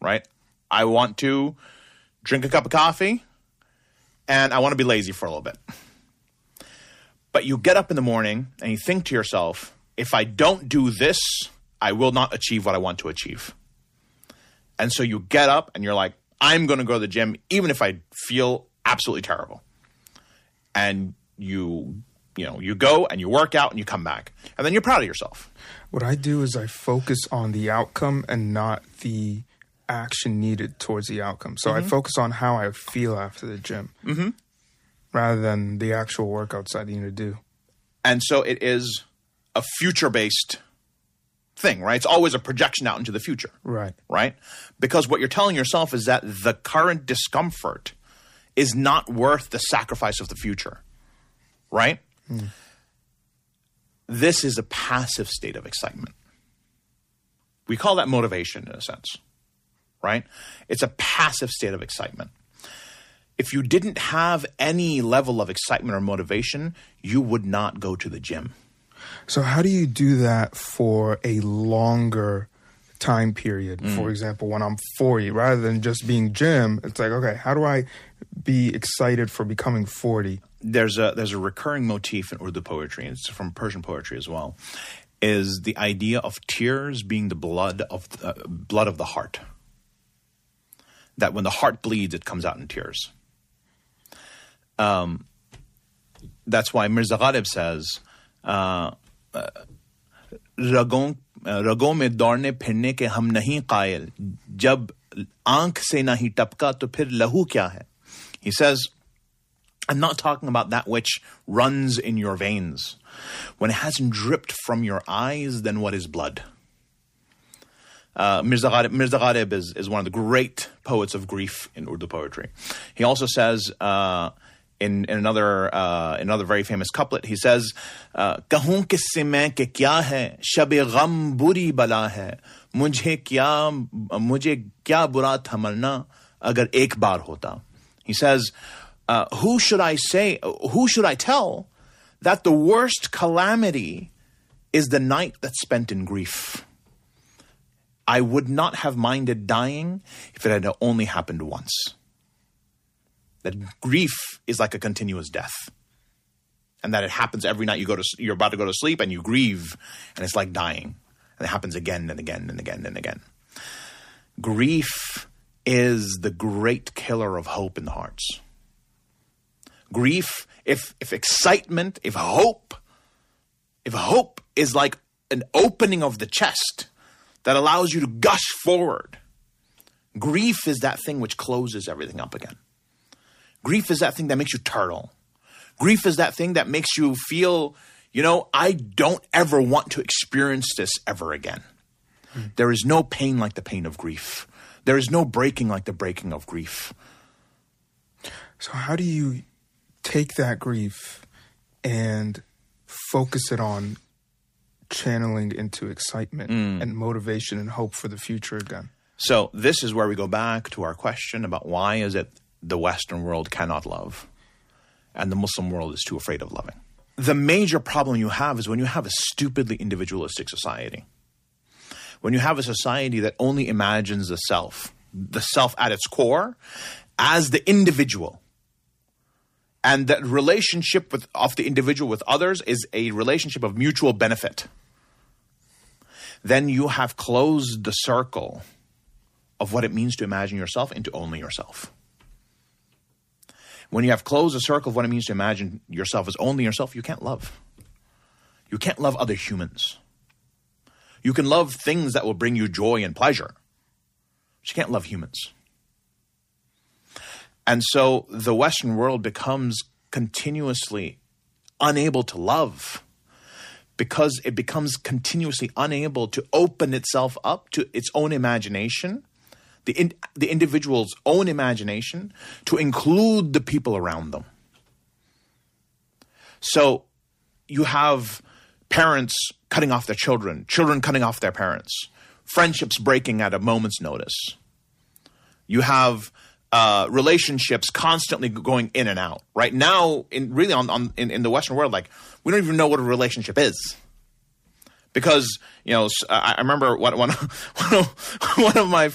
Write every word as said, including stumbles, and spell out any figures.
right? I want to drink a cup of coffee and I want to be lazy for a little bit. But you get up in the morning and you think to yourself, if I don't do this, I will not achieve what I want to achieve. And so you get up and you're like, I'm going to go to the gym even if I feel absolutely terrible. And you, you know, you go and you work out and you come back. And then you're proud of yourself. What I do is I focus on the outcome and not the action needed towards the outcome. So mm-hmm. I focus on how I feel after the gym mm-hmm. rather than the actual workouts I need to do. And so it is a future-based thing, right? It's always a projection out into the future. Right. Right? Because what you're telling yourself is that the current discomfort is not worth the sacrifice of the future. Right? Mm. This is a passive state of excitement. We call that motivation in a sense. Right? It's a passive state of excitement. If you didn't have any level of excitement or motivation, you would not go to the gym. So how do you do that for a longer time period? Mm. For example, when I'm forty, rather than just being gym, it's like, okay, how do I be excited for becoming forty? There's a there's a recurring motif in Urdu poetry, and it's from Persian poetry as well, is the idea of tears being the blood of the, uh, blood of the heart. That when the heart bleeds, it comes out in tears. Um, that's why Mirza Ghalib says, रगों रगों में दौड़ने फिरने के हम नहीं कायल जब आंख से नहीं टपका तो फिर लहू क्या है. He says, I'm not talking about that which runs in your veins. When it hasn't dripped from your eyes, then what is blood? Uh, Mirza Ghalib, Mirza Ghalib is, is one of the great poets of grief in Urdu poetry. He also says, uh, in, in another uh, another very famous couplet, he says, "Kahun kisse main ke kya hai, shab-e gham buri bala hai, mujhe kya mujhe kya bura tha marna agar ek baar hota." He says, uh, "Who should I say? Who should I tell that the worst calamity is the night that's spent in grief? I would not have minded dying if it had only happened once." That grief is like a continuous death. And that it happens every night. You go to, you're about to go to sleep and you grieve, and it's like dying. And it happens again and again and again and again. Grief is the great killer of hope in the hearts. Grief, if if excitement, if hope, if hope is like an opening of the chest that allows you to gush forward, grief is that thing which closes everything up again. Grief is that thing that makes you turtle. Grief is that thing that makes you feel, you know, I don't ever want to experience this ever again. Mm. There is no pain like the pain of grief. There is no breaking like the breaking of grief. So how do you take that grief and focus it on channeling into excitement mm. and motivation and hope for the future again? So this is where we go back to our question about why is it the Western world cannot love and the Muslim world is too afraid of loving. The major problem you have is when you have a stupidly individualistic society. When you have a society that only imagines the self, the self at its core, as the individual. And that relationship with, of the individual with others is a relationship of mutual benefit. Then you have closed the circle of what it means to imagine yourself into only yourself. When you have closed the circle of what it means to imagine yourself as only yourself, you can't love. You can't love other humans. You can love things that will bring you joy and pleasure, but you can't love humans. And so the Western world becomes continuously unable to love because it becomes continuously unable to open itself up to its own imagination, the in, the individual's own imagination, to include the people around them. So you have parents cutting off their children, children cutting off their parents, friendships breaking at a moment's notice. You have uh, relationships constantly going in and out. Right now, in really on, on in, in the Western world, like we don't even know what a relationship is. Because, you know, I remember one, one, one of my